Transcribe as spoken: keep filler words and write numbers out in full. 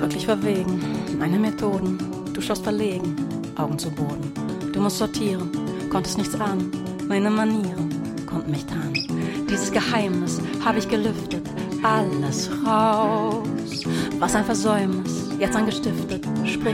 wirklich verwegen. Meine Methoden, du schaust verlegen, Augen zu Boden. Du musst sortieren, konntest nichts ahnen. Meine Manieren konnten mich tarnen. Dieses Geheimnis habe ich gelüftet, alles raus. Was ein Versäumnis, jetzt angestiftet, sprich